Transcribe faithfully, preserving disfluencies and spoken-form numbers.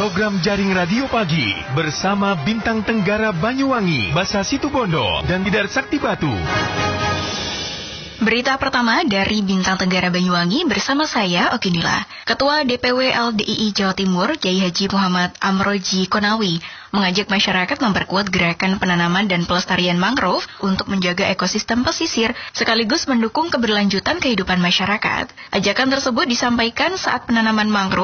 program Jaring Radio Pagi bersama Bintang Tenggara Banyuwangi, Basa Situbondo, dan Tidar Sakti Batu. Berita pertama dari Bintang Tenggara Banyuwangi bersama saya, Okinila. Ketua D P W L D I I Jawa Timur, Kiai Haji Muhammad Amroji Konawi, mengajak masyarakat memperkuat gerakan penanaman dan pelestarian mangrove untuk menjaga ekosistem pesisir, sekaligus mendukung keberlanjutan kehidupan masyarakat. Ajakan tersebut disampaikan saat penanaman mangrove